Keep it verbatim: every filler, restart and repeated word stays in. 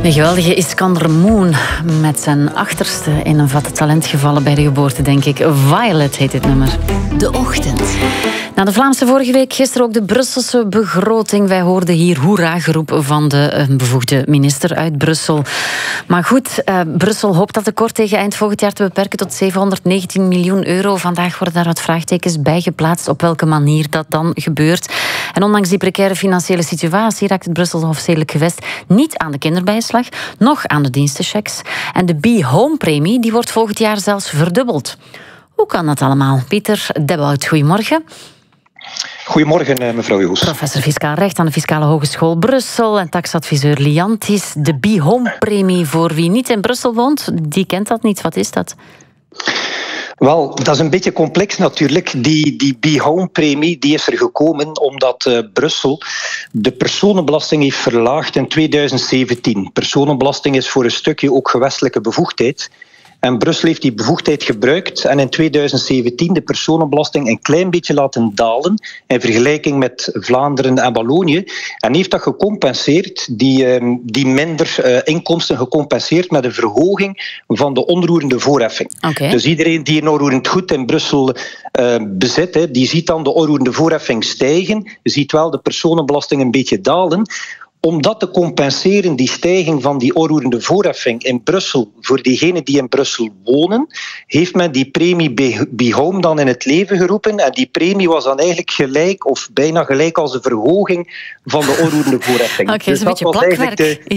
De geweldige Iskander Moon met zijn achterste in een vat talent gevallen bij de geboorte, denk ik. Violet heet dit nummer. De Ochtend. Na de Vlaamse vorige week, gisteren ook de Brusselse begroting. Wij hoorden hier hoera-geroep van de bevoegde minister uit Brussel. Maar goed, uh, Brussel hoopt dat tekort tegen eind volgend jaar te beperken tot zevenhonderdnegentien miljoen euro. Vandaag worden daar wat vraagtekens bij geplaatst op welke manier dat dan gebeurt. En ondanks die precaire financiële situatie raakt het Brusselse hoofdstedelijk gewest niet aan de kinderbijslag, nog aan de dienstenchecks. En de Be-Home-premie die wordt volgend jaar zelfs verdubbeld. Hoe kan dat allemaal? Pieter Debout, goedemorgen. Goedemorgen, mevrouw Joos. Professor Fiscaal Recht aan de Fiscale Hogeschool Brussel en taxadviseur Liantis. De Be-Home-premie voor wie niet in Brussel woont, die kent dat niet. Wat is dat? Wel, dat is een beetje complex natuurlijk. Die, die Be-Home-premie die is er gekomen omdat uh, Brussel de personenbelasting heeft verlaagd in tweeduizend zeventien. Personenbelasting is voor een stukje ook gewestelijke bevoegdheid. En Brussel heeft die bevoegdheid gebruikt en in tweeduizend zeventien de personenbelasting een klein beetje laten dalen in vergelijking met Vlaanderen en Wallonië. En heeft dat gecompenseerd, die, die minder uh, inkomsten gecompenseerd met een verhoging van de onroerende voorheffing. Okay. Dus iedereen die een onroerend goed in Brussel uh, bezit, he, die ziet dan de onroerende voorheffing stijgen. Je ziet wel de personenbelasting een beetje dalen. Om dat te compenseren, die stijging van die onroerende voorheffing in Brussel, voor diegenen die in Brussel wonen, heeft men die premie Be-Home dan in het leven geroepen. En die premie was dan eigenlijk gelijk, of bijna gelijk als de verhoging van de onroerende voorheffing. Oké, okay, dus dat is een beetje plakwerk.